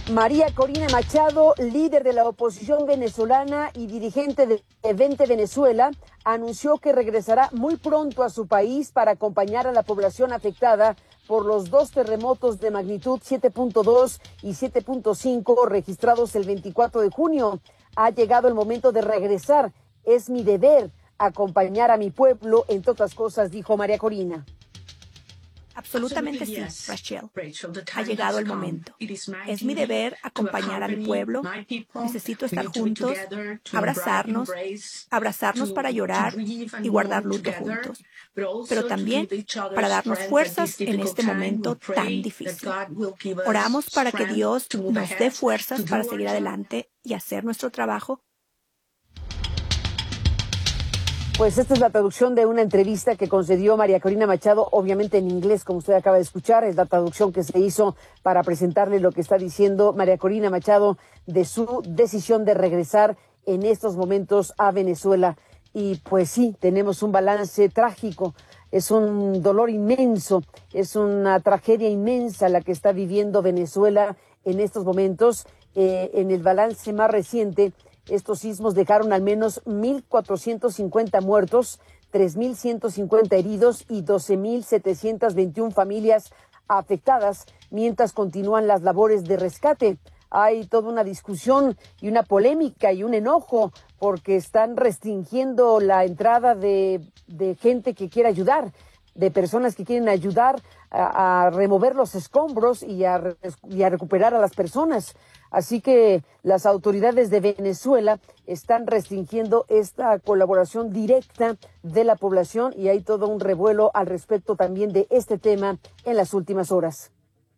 María Corina Machado, líder de la oposición venezolana y dirigente de Vente Venezuela, anunció que regresará muy pronto a su país para acompañar a la población afectada por los dos terremotos de magnitud 7.2 y 7.5 registrados el 24 de junio. Ha llegado el momento de regresar. Es mi deber acompañar a mi pueblo, entre otras cosas, dijo María Corina. Absolutamente sí, Rachel. Ha llegado el momento. Es mi deber acompañar a mi pueblo. Necesito estar juntos, abrazarnos para llorar y guardar luto juntos, pero también para darnos fuerzas en este momento tan difícil. Oramos para que Dios nos dé fuerzas para seguir adelante y hacer nuestro trabajo. Pues esta es la traducción de una entrevista que concedió María Corina Machado, obviamente en inglés, como usted acaba de escuchar. Es la traducción que se hizo para presentarle lo que está diciendo María Corina Machado de su decisión de regresar en estos momentos a Venezuela. Y pues sí, tenemos un balance trágico, es un dolor inmenso, es una tragedia inmensa la que está viviendo Venezuela en estos momentos. En el balance más reciente, estos sismos dejaron al menos 1,450 muertos, 3,150 heridos y 12,721 familias afectadas, mientras continúan las labores de rescate. Hay toda una discusión y una polémica y un enojo porque están restringiendo la entrada de gente que quiere ayudar, de personas que quieren ayudar a remover los escombros y a recuperar a las personas. Así que las autoridades de Venezuela están restringiendo esta colaboración directa de la población y hay todo un revuelo al respecto también de este tema en las últimas horas.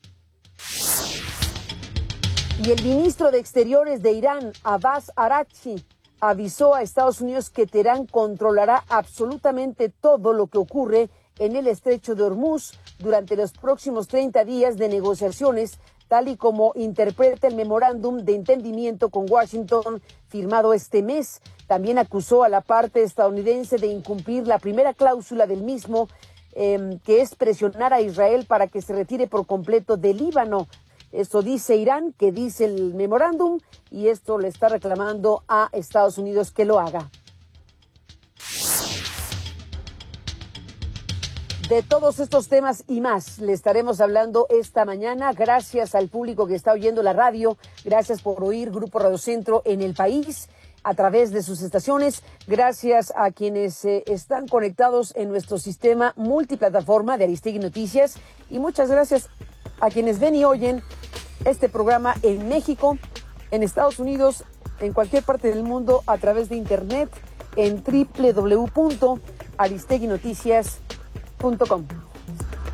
Y el ministro de Exteriores de Irán, Abbas Araghchi, avisó a Estados Unidos que Teherán controlará absolutamente todo lo que ocurre en el estrecho de Hormuz durante los próximos 30 días de negociaciones, tal y como interpreta el memorándum de entendimiento con Washington firmado este mes. También acusó a la parte estadounidense de incumplir la primera cláusula del mismo, que es presionar a Israel para que se retire por completo del Líbano. Esto dice Irán, que dice el memorándum, y esto le está reclamando a Estados Unidos que lo haga. De todos estos temas y más le estaremos hablando esta mañana. Gracias al público que está oyendo la radio. Gracias por oír Grupo Radio Centro en el país a través de sus estaciones. Gracias a quienes están conectados en nuestro sistema multiplataforma de Aristegui Noticias. Y muchas gracias a quienes ven y oyen este programa en México, en Estados Unidos, en cualquier parte del mundo a través de internet en www.aristeguinoticias.com.